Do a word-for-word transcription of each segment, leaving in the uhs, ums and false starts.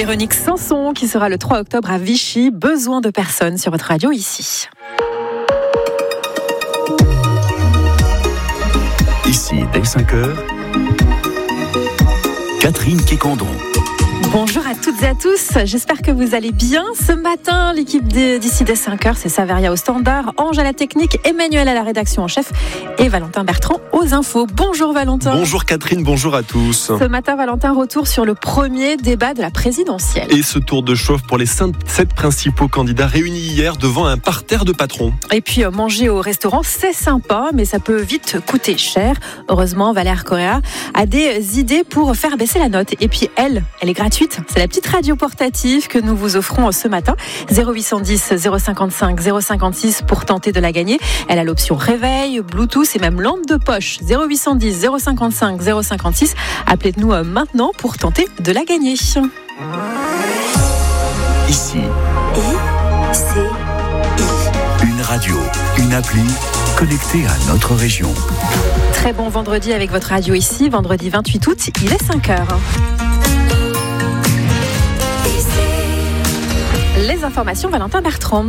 Véronique Sanson qui sera le trois octobre à Vichy. Besoin de personnes sur votre radio ici. Ici, dès cinq heures, Catherine Quécandon. Bonjour à toutes et à tous, j'espère que vous allez bien. Ce matin, l'équipe d'ici dès cinq heures, c'est Saveria au standard, Ange à la technique, Emmanuel à la rédaction en chef et Valentin Bertrand aux infos. Bonjour Valentin. Bonjour Catherine, bonjour à tous. Ce matin, Valentin, retour sur le premier débat de la présidentielle. Et ce tour de chauffe pour les sept principaux candidats réunis hier devant un parterre de patrons. Et puis manger au restaurant, c'est sympa, mais ça peut vite coûter cher. Heureusement, Valère Correa a des idées pour faire baisser la note. Et puis elle, elle est gratuite. C'est la petite radio portative que nous vous offrons ce matin. zéro huit cent dix, zéro cinquante-cinq, zéro cinquante-six pour tenter de la gagner. Elle a l'option réveil, Bluetooth et même lampe de poche. zéro huit cent dix, zéro cinquante-cinq, zéro cinquante-six. Appelez-nous maintenant pour tenter de la gagner. Ici. I, C, I. Une radio, une appli connectée à notre région. Très bon vendredi avec votre radio ici. Vendredi vingt-huit août, il est cinq heures. Les informations, Valentin Bertrand.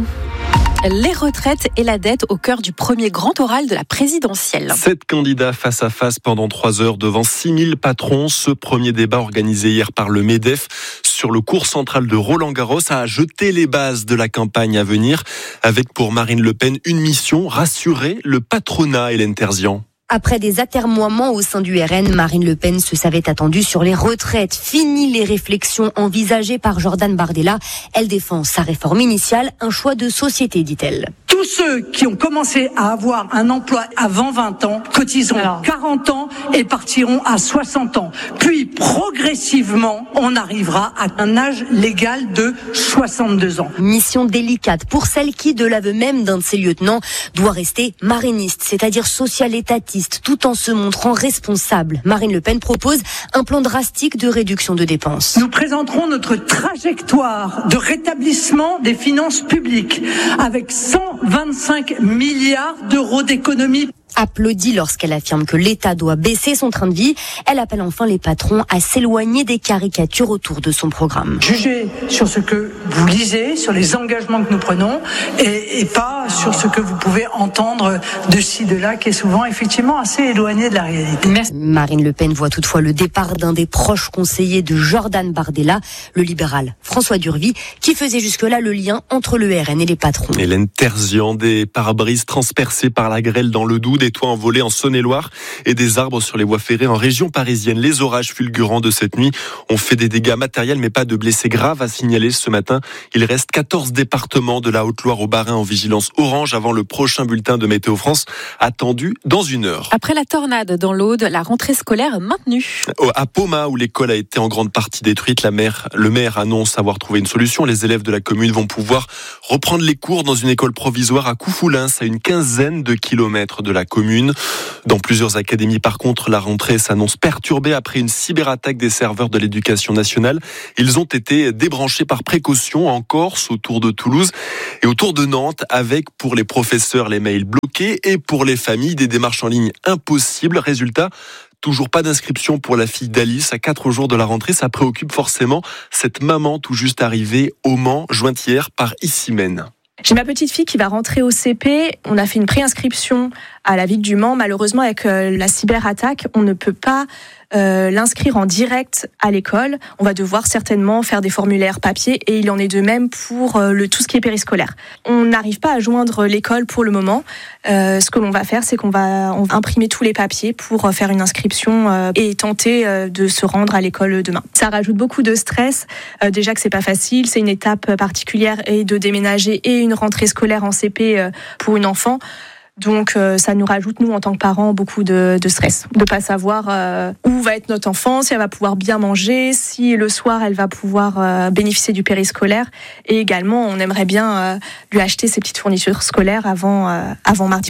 Les retraites et la dette au cœur du premier grand oral de la présidentielle. Sept candidats face à face pendant trois heures devant six mille patrons. Ce premier débat organisé hier par le MEDEF sur le cours central de Roland-Garros a jeté les bases de la campagne à venir avec pour Marine Le Pen une mission, rassurer le patronat, Hélène Terzian. Après des atermoiements au sein du R N, Marine Le Pen se savait attendue sur les retraites. Fini les réflexions envisagées par Jordan Bardella. Elle défend sa réforme initiale, un choix de société, dit-elle. Tous ceux qui ont commencé à avoir un emploi avant vingt ans cotiseront Alors. quarante ans et partiront à soixante ans. Puis, progressivement, on arrivera à un âge légal de soixante-deux ans. Mission délicate pour celle qui, de l'aveu même d'un de ses lieutenants, doit rester mariniste, c'est-à-dire social-étatiste, tout en se montrant responsable. Marine Le Pen propose un plan drastique de réduction de dépenses. Nous présenterons notre trajectoire de rétablissement des finances publiques avec cent vingt-cinq milliards d'euros d'économies. Applaudit lorsqu'elle affirme que l'État doit baisser son train de vie. Elle appelle enfin les patrons à s'éloigner des caricatures autour de son programme. Jugez sur ce que vous lisez, sur les engagements que nous prenons et, et pas sur ce que vous pouvez entendre de ci, de là, qui est souvent effectivement assez éloigné de la réalité. Merci. Marine Le Pen voit toutefois le départ d'un des proches conseillers de Jordan Bardella, le libéral François Durvy, qui faisait jusque-là le lien entre le R N et les patrons. Hélène Terzian, des pare-brises transpercés par la grêle dans le Doubs, des toits envolés en Saône-et-Loire et des arbres sur les voies ferrées en région parisienne. Les orages fulgurants de cette nuit ont fait des dégâts matériels mais pas de blessés graves à signaler ce matin. Il reste quatorze départements de la Haute-Loire au Bas-Rhin en vigilance orange avant le prochain bulletin de Météo France attendu dans une heure. Après la tornade dans l'Aude, la rentrée scolaire est maintenue. À Poma, où l'école a été en grande partie détruite, la maire, le maire annonce avoir trouvé une solution. Les élèves de la commune vont pouvoir reprendre les cours dans une école provisoire à Coufoulins, à une quinzaine de kilomètres de la commune. Dans plusieurs académies, par contre, la rentrée s'annonce perturbée après une cyberattaque des serveurs de l'éducation nationale. Ils ont été débranchés par précaution en Corse, autour de Toulouse et autour de Nantes, avec pour les professeurs les mails bloqués et pour les familles des démarches en ligne impossibles. Résultat, toujours pas d'inscription pour la fille d'Alice à quatre jours de la rentrée. Ça préoccupe forcément cette maman tout juste arrivée au Mans, jointe hier par Issimène. J'ai ma petite fille qui va rentrer au C P. On a fait une préinscription à la ville du Mans. Malheureusement, avec la cyberattaque, on ne peut pas euh, l'inscrire en direct à l'école. On va devoir certainement faire des formulaires papier et il en est de même pour euh, le, tout ce qui est périscolaire. On n'arrive pas à joindre l'école pour le moment. Euh, ce que l'on va faire, c'est qu'on va, on va imprimer tous les papiers pour euh, faire une inscription euh, et tenter euh, de se rendre à l'école demain. Ça rajoute beaucoup de stress. Euh, déjà que c'est pas facile, c'est une étape particulière et de déménager et une rentrée scolaire en C P euh, pour une enfant. Donc euh, ça nous rajoute, nous, en tant que parents, beaucoup de, de stress. De ne pas savoir euh, où va être notre enfant, si elle va pouvoir bien manger, si le soir, elle va pouvoir euh, bénéficier du périscolaire. Et également, on aimerait bien euh, lui acheter ses petites fournitures scolaires avant, euh, avant mardi prochain.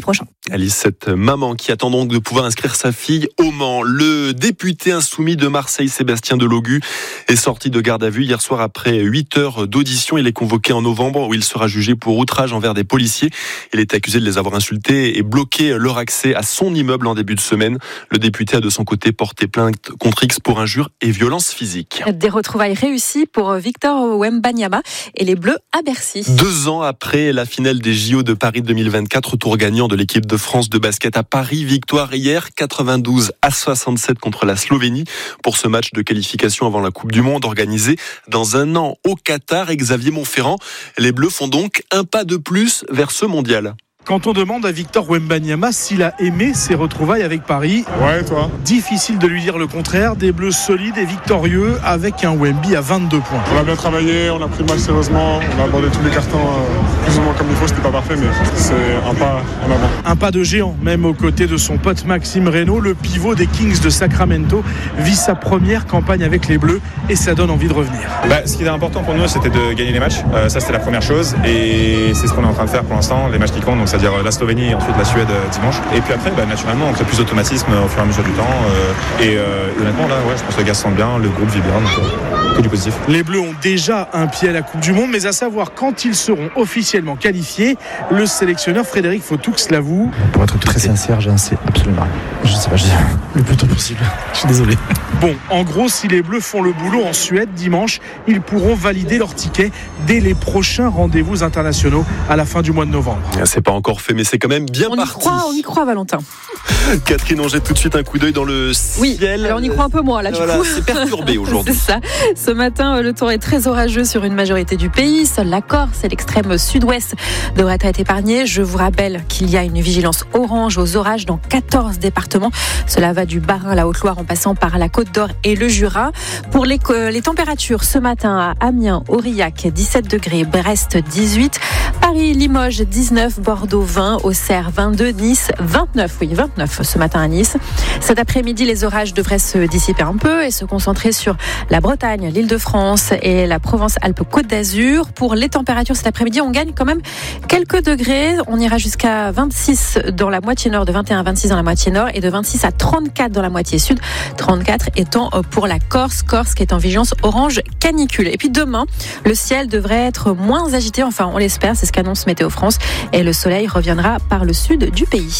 Alice, cette maman qui attend donc de pouvoir inscrire sa fille au Mans. Le député insoumis de Marseille, Sébastien Delogu, est sorti de garde à vue hier soir après huit heures d'audition. Il est convoqué en novembre où il sera jugé pour outrage envers des policiers. Il est accusé de les avoir insultés et bloqué leur accès à son immeuble en début de semaine. Le député a de son côté porté plainte contre X pour injures et violences physiques. Des retrouvailles réussies pour Victor Wembanyama et les Bleus à Bercy. Deux ans après la finale des J O de Paris deux mille vingt-quatre, tour gagnant de l'équipe de France de basket à Paris. Victoire hier, quatre-vingt-douze à soixante-sept contre la Slovénie pour ce match de qualification avant la Coupe du Monde organisé dans un an au Qatar. Et Xavier Montferrand, les Bleus font donc un pas de plus vers ce mondial. Quand on demande à Victor Wembanyama s'il a aimé ses retrouvailles avec Paris, ouais, toi. Difficile de lui dire le contraire. Des Bleus solides et victorieux avec un Wemby à vingt-deux points. On a bien travaillé, on a pris le match sérieusement, on a abordé tous les cartons euh, plus ou moins comme il faut. C'était pas parfait, mais c'est un pas en avant. Un pas de géant, même aux côtés de son pote Maxime Reynaud, le pivot des Kings de Sacramento, vit sa première campagne avec les Bleus et ça donne envie de revenir. Bah, ce qui était important pour nous, c'était de gagner les matchs. Euh, ça, c'était la première chose et c'est ce qu'on est en train de faire pour l'instant, les matchs qui comptent. Donc, c'est-à-dire la Slovénie et ensuite la Suède dimanche. Et puis après, bah, naturellement, on crée plus d'automatisme au fur et à mesure du temps. Euh, et euh, honnêtement, là, ouais, je pense que les gars se sentent bien, le groupe vit bien, donc euh, que du positif. Les Bleus ont déjà un pied à la Coupe du Monde, mais à savoir quand ils seront officiellement qualifiés, le sélectionneur Frédéric Fautoux l'avoue. Pour être très sincère, j'en sais absolument rien. Je sais pas, je dis le plus tôt possible. Je suis désolé. Bon, en gros, si les Bleus font le boulot en Suède dimanche, ils pourront valider leur ticket dès les prochains rendez-vous internationaux à la fin du mois de novembre. C'est pas encore fait, mais c'est quand même bien on parti. Y croit, on y croit, Valentin. Catherine, on jette tout de suite un coup d'œil dans le oui, ciel. Alors on y croit un peu moins là, du voilà, coup. C'est perturbé aujourd'hui. C'est ça. Ce matin, le temps est très orageux sur une majorité du pays. Seule la Corse et l'extrême sud-ouest devraient être épargnés. Je vous rappelle qu'il y a une vigilance orange aux orages dans quatorze départements. Cela va du Bas-Rhin, la Haute-Loire, en passant par la Côte d'Or et le Jura. Pour les, les températures, ce matin à Amiens, Aurillac, dix-sept degrés, Brest, dix-huit, Paris, Limoges, dix-neuf, Bordeaux, vingt, Auxerre, vingt-deux, Nice, vingt-neuf. Oui, vingt-neuf ce matin à Nice. Cet après-midi, les orages devraient se dissiper un peu et se concentrer sur la Bretagne, l'Île-de-France et la Provence-Alpes-Côte d'Azur. Pour les températures cet après-midi, on gagne quand même quelques degrés. On ira jusqu'à vingt-six dans la moitié nord, de vingt et un à vingt-six dans la moitié nord et de vingt-six à trente-quatre dans la moitié sud. trente-quatre étant pour la Corse, Corse qui est en vigilance orange canicule. Et puis demain, le ciel devrait être moins agité, enfin on l'espère, c'est ce qu'annonce Météo France, et le soleil reviendra par le sud du pays.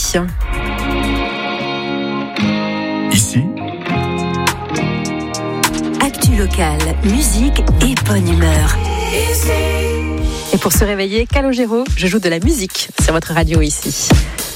Ici, actu locale, musique et bonne humeur. Et pour se réveiller, Calogero, je joue de la musique sur votre radio ici.